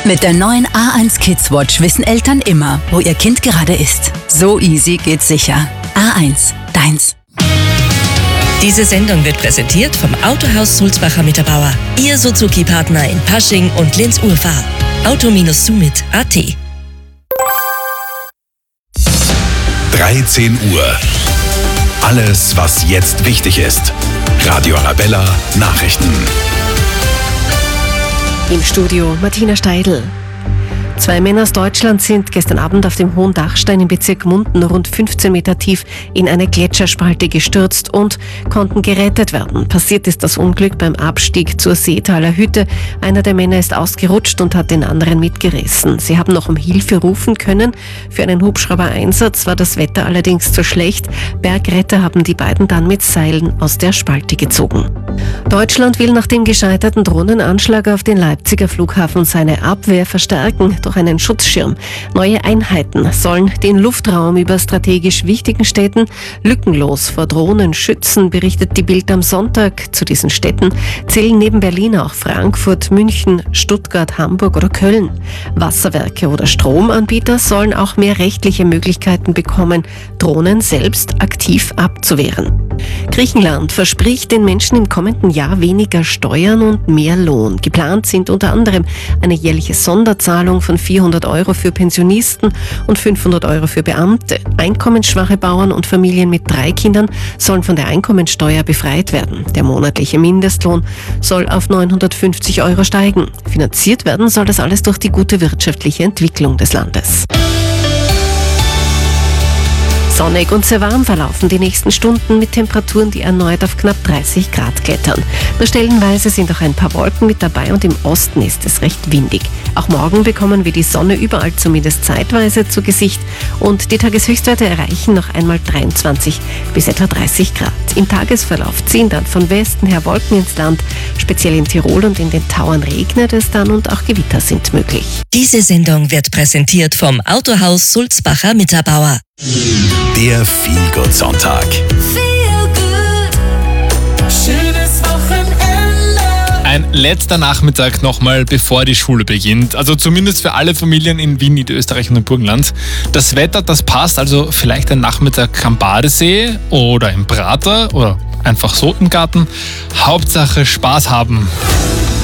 Mit der neuen A1 Kids Watch wissen Eltern immer, wo ihr Kind gerade ist. So easy geht's sicher. A1, deins. Diese Sendung wird präsentiert vom Autohaus Sulzbacher Mitterbauer. Ihr Suzuki-Partner in Pasching und Linz-Urfahr. Auto-Sumit.at 13 Uhr. Alles, was jetzt wichtig ist. Radio Arabella Nachrichten. Im Studio Martina Steidl. 2 Männer aus Deutschland sind gestern Abend auf dem Hohen Dachstein im Bezirk Munden rund 15 Meter tief in eine Gletscherspalte gestürzt und konnten gerettet werden. Passiert ist das Unglück beim Abstieg zur Seetaler Hütte. Einer der Männer ist ausgerutscht und hat den anderen mitgerissen. Sie haben noch um Hilfe rufen können. Für einen Hubschrauber-Einsatz war das Wetter allerdings zu schlecht. Bergretter haben die beiden dann mit Seilen aus der Spalte gezogen. Deutschland will nach dem gescheiterten Drohnenanschlag auf den Leipziger Flughafen seine Abwehr verstärken durch einen Schutzschirm. Neue Einheiten sollen den Luftraum über strategisch wichtigen Städten lückenlos vor Drohnen schützen, berichtet die Bild am Sonntag. Zu diesen Städten zählen neben Berlin auch Frankfurt, München, Stuttgart, Hamburg oder Köln. Wasserwerke oder Stromanbieter sollen auch mehr rechtliche Möglichkeiten bekommen, Drohnen selbst aktiv abzuwehren. Griechenland verspricht den Menschen im kommenden Jahr weniger Steuern und mehr Lohn. Geplant sind unter anderem eine jährliche Sonderzahlung von 400 € für Pensionisten und 500 € für Beamte. Einkommensschwache Bauern und Familien mit 3 Kindern sollen von der Einkommensteuer befreit werden. Der monatliche Mindestlohn soll auf 950 € steigen. Finanziert werden soll das alles durch die gute wirtschaftliche Entwicklung des Landes. Sonnig und sehr warm verlaufen die nächsten Stunden mit Temperaturen, die erneut auf knapp 30 Grad klettern. Nur stellenweise sind auch ein paar Wolken mit dabei und im Osten ist es recht windig. Auch morgen bekommen wir die Sonne überall zumindest zeitweise zu Gesicht und die Tageshöchstwerte erreichen noch einmal 23 bis etwa 30 Grad. Im Tagesverlauf ziehen dann von Westen her Wolken ins Land. Speziell in Tirol und in den Tauern regnet es dann und auch Gewitter sind möglich. Diese Sendung wird präsentiert vom Autohaus Sulzbacher Mitterbauer. Der Feel-Good-Sonntag. Schönes Wochenende. Ein letzter Nachmittag nochmal, bevor die Schule beginnt. Also zumindest für alle Familien in Wien, Niederösterreich und im Burgenland. Das Wetter, das passt, also vielleicht ein Nachmittag am Badesee oder im Prater oder einfach so im Garten. Hauptsache Spaß haben.